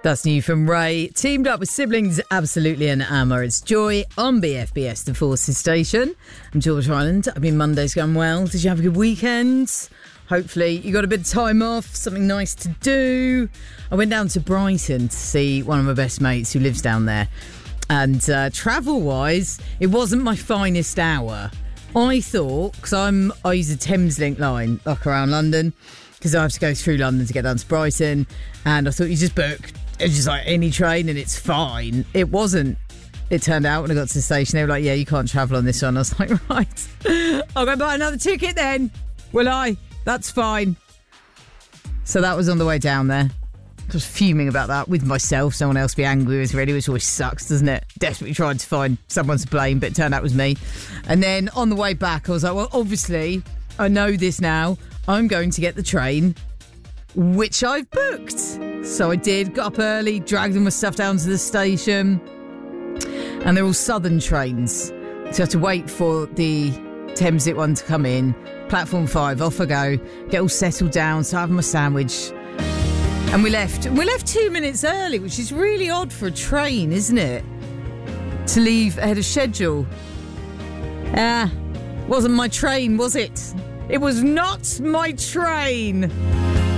That's new from Ray. Teamed up with siblings, Absolutely and Amma. It's Joy on BFBS, the Forces Station. I'm George Ryland. I mean, Monday's gone well. Did you have a good weekend? Hopefully you got a bit of time off, something nice to do. I went down to Brighton to see one of my best mates who lives down there. And travel-wise, it wasn't my finest hour. I thought, because I use a Thameslink line, like around London, because I have to go through London to get down to Brighton. And I thought you just book, it's just like any train and it's fine. It wasn't. It turned out when I got to the station, they were like, yeah, you can't travel on this one. I was like, right, I'll go buy another ticket then. Will I? That's fine. So that was on the way down there. I was fuming about that with myself. Someone else be angry with really, which always sucks, doesn't it? Desperately trying to find someone to blame, but it turned out it was me. And then on the way back, I was like, well, obviously, I know this now. I'm going to get the train, which I've booked. So I did, got up early, dragged all my stuff down to the station. And they're all southern trains. So I have to wait for the Thameslink one to come in. Platform 5, off I go. Get all settled down, so I have my sandwich. And we left. We left 2 minutes early, which is really odd for a train, isn't it? To leave ahead of schedule. Wasn't my train, was it? It was not my train.